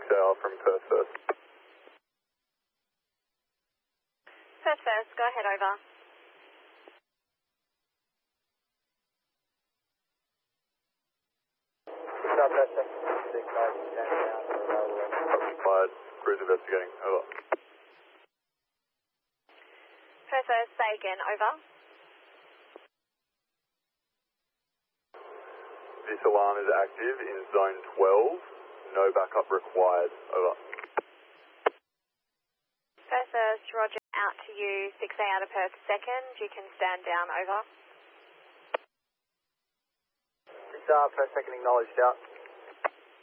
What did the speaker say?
6AR from Perth First. Perth First, go ahead, over. Southwest 6, stand down for available. Fired, cruise investigating, over. Perth First, say again, over. This alarm is active in zone 12. No backup required, over. Perth First, roger, out to you, 6A out of Perth second. You can stand down, over. 6R, Perth second acknowledged, out.